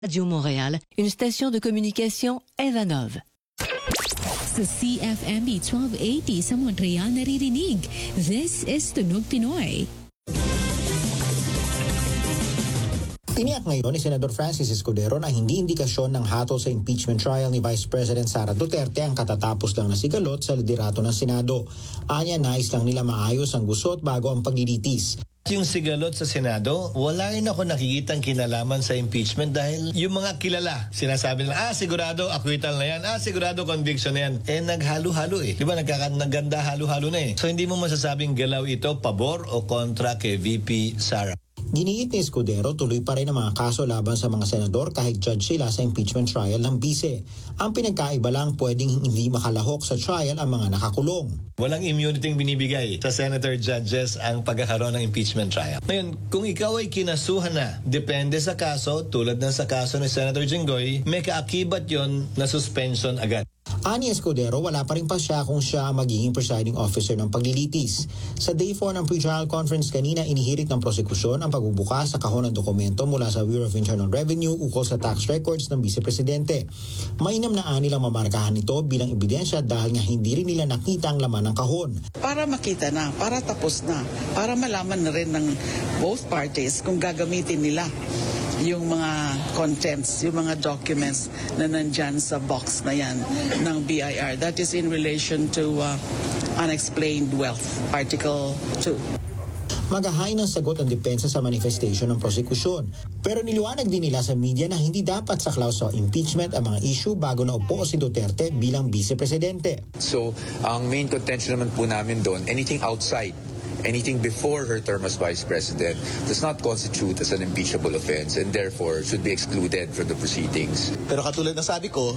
Radio Montréal, une station de communication Evanov. Sa CFMB 1280 sa Montreal naririnig. This is Tunog Pinoy. Tiniyak ngayon ni Senador Francis Escudero na hindi indikasyon ng hatol sa impeachment trial ni Vice President Sara Duterte ang katatapos lang na sigalot sa liderato ng Senado. Anya, nais lang nila maayos ang gusot bago ang paglilitis. Yung sigalot sa Senado, wala rin ako nakikitang kinalaman sa impeachment dahil yung mga kilala, sinasabi nila, sigurado acquittal na yan, sigurado conviction na yan. Naghalo-halo eh. Di ba naganda halo-halo na eh. So hindi mo masasabing galaw ito, pabor o kontra kay VP Sara. Giniit ni Escudero, tuloy pa rin ang mga kaso laban sa mga senador kahit judge sila sa impeachment trial ng bise. Ang pinagkaiba lang, pwedeng hindi makalahok sa trial ang mga nakakulong. Walang immunity binibigay sa senator judges ang pagkakaroon ng impeachment trial. Ngayon, kung ikaw ay kinasuhan na, depende sa kaso, tulad ng sa kaso ni Senator Jinggoy, may kaakibat yon na suspension agad. Ani Escudero, wala pa rin pa siya kung siya magiging presiding officer ng paglilitis. Sa Day 4 ng pre-trial conference kanina, inihirit ng prosekusyon ang pagbubukas sa kahon ng dokumento mula sa Bureau of Internal Revenue ukol sa tax records ng vice-presidente. Mainam na ani lang mamarkahan ito bilang ebidensya dahil nga hindi rin nila nakita ang laman ng kahon. Para makita na, para tapos na, para malaman na rin ng both parties kung gagamitin nila yung mga contents, yung mga documents na nandyan sa box na yan ng BIR. That is in relation to unexplained wealth, Article 2. Magahain ng sagot ang depensa sa manifestation ng prosekusyon. Pero niliwanag din nila sa media na hindi dapat saklaw sa impeachment ang mga issue bago na upo si Duterte bilang vice-presidente. So, ang main contention naman po namin doon, anything outside, anything before her term as Vice President does not constitute as an impeachable offense and therefore should be excluded from the proceedings. Pero katulad ng sabi ko,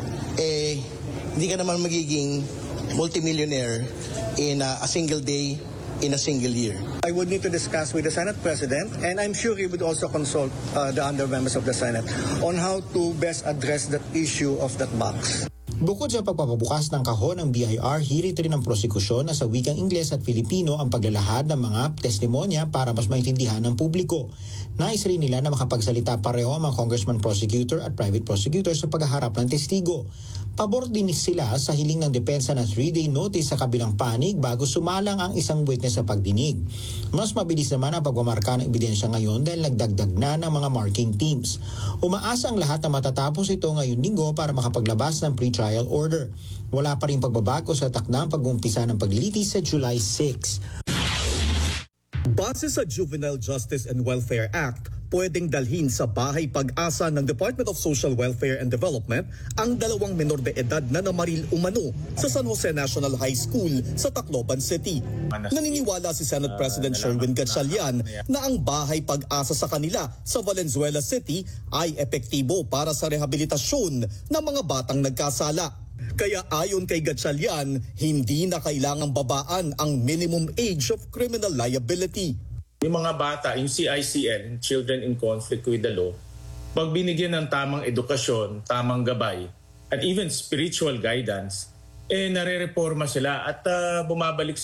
hindi ka naman magiging multimillionaire in a single day, in a single year. I would need to discuss with the Senate President, and I'm sure he would also consult the other members of the Senate on how to best address that issue of that box. Bukod sa pagpapabukas ng kahon ng BIR, hirit rin ng prosekusyon na sa wikang Ingles at Filipino ang paglalahad ng mga testimonya para mas maintindihan ng publiko. Nais rin nila na makapagsalita pareho ang mga congressman prosecutor at private prosecutor sa paghaharap ng testigo. Pabor din sila sa hiling ng depensa na 3-day notice sa kabilang panig bago sumalang ang isang witness sa pagdinig. Mas mabilis naman ang pagmamarka ng ebidensya ngayon dahil nagdagdag na ng mga marking teams. Umaasa ang lahat na matatapos ito ngayong linggo para makapaglabas ng pre-trial order. Wala pa rin pagbabago sa takdang pag-uumpisa ng paglilitis sa July 6. Base sa Juvenile Justice and Welfare Act, pwedeng dalhin sa bahay pag-asa ng Department of Social Welfare and Development ang dalawang menor de edad na namaril umano sa San Jose National High School sa Tacloban City. Naniniwala si Senate President Sherwin Gatchalian na ang bahay pag-asa sa kanila sa Valenzuela City ay epektibo para sa rehabilitasyon ng mga batang nagkasala. Kaya ayon kay Gatchalian, hindi na kailangang babaan ang minimum age of criminal liability. Yung mga bata, yung CICL, Children in Conflict with the Law, pag binigyan ng tamang edukasyon, tamang gabay, at even spiritual guidance, nare-reforma sila at bumabalik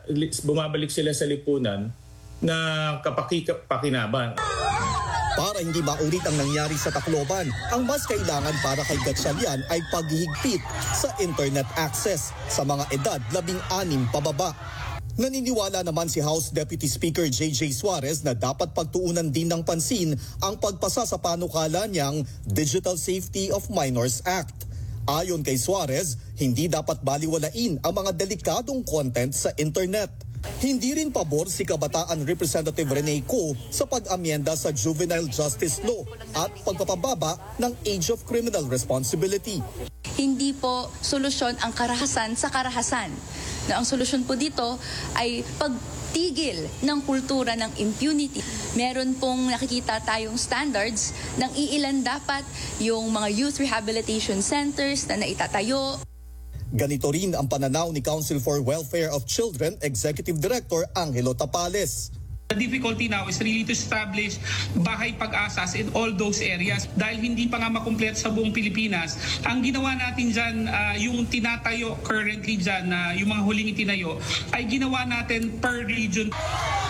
sila sa lipunan na kapaki-pakinaban. Para hindi maulit ang nangyari sa Tacloban, ang mas kailangan para kay Gatchalian ay paghihigpit sa internet access sa mga edad 16 pababa. Naniniwala naman si House Deputy Speaker J.J. Suarez na dapat pagtuunan din ng pansin ang pagpasa sa panukala niyang Digital Safety of Minors Act. Ayon kay Suarez, hindi dapat baliwalain ang mga delikadong content sa internet. Hindi rin pabor si Kabataan Representative Rene Co sa pag-amyenda sa Juvenile Justice Law at pagpapababa ng age of criminal responsibility. Hindi po solusyon ang karahasan sa karahasan. Na ang solusyon po dito ay pagtigil ng kultura ng impunity. Meron pong nakikita tayong standards ng iilan dapat yung mga youth rehabilitation centers na naitatayo. Ganito rin ang pananaw ni Council for Welfare of Children Executive Director Angelo Tapales. The difficulty now is really to establish bahay pag-asas in all those areas dahil hindi pa nga makumpleto sa buong Pilipinas. Ang ginawa natin dyan, yung tinatayo currently dyan, yung mga huling itinayo, ay ginawa natin per region.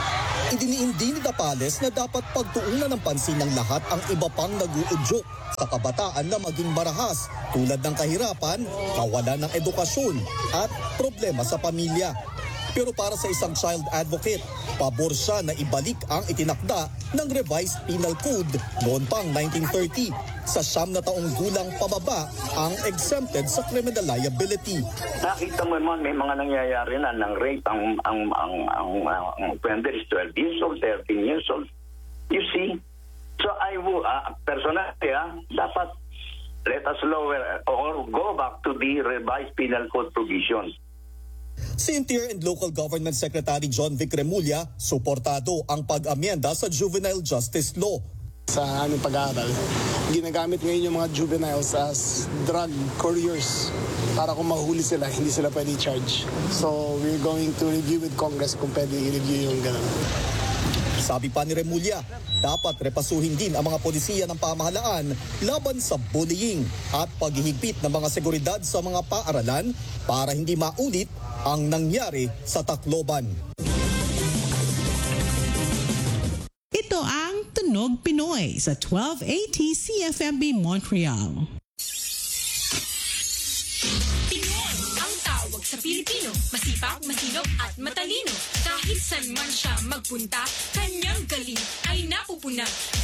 Idiniin din ni Dapales na dapat pagtuunan ng pansin ng lahat ang iba pang nag-uudyok sa kabataan na maging marahas tulad ng kahirapan, kawalan ng edukasyon at problema sa pamilya. Pero para sa isang child advocate, pabor siya na ibalik ang itinakda ng Revised Penal Code noon pang 1930. Sa 9 na taong gulang pababa ang exempted sa criminal liability. Nakita mo naman may mga nangyayari na ng rape. Ang offender is 12 years old, 13 years old. You see? So I would, personally, dapat let us lower or go back to the Revised Penal Code provisions. Si Interior and Local Government Secretary John Vic Remulla, suportado ang pag-amyenda sa Juvenile Justice Law. Sa aming pag-aaral, ginagamit ngayon yung mga juveniles as drug couriers para kung mahuli sila, hindi sila pwede i-charge. So we're going to review with Congress kung pwede i-review yung ganun. Sabi pa ni Remulla, dapat repasuhin din ang mga polisiya ng pamahalaan laban sa bullying at paghihigpit ng mga seguridad sa mga paaralan para hindi maulit ang nangyari sa Tacloban. Ito ang Tunog Pinoy sa 1280 CFMB Montreal. Pinoy ang tawag sa Pilipino. Masipag, masinop at matalino. Kahit saan man siya magpunta, kanyang galing ay napupuna.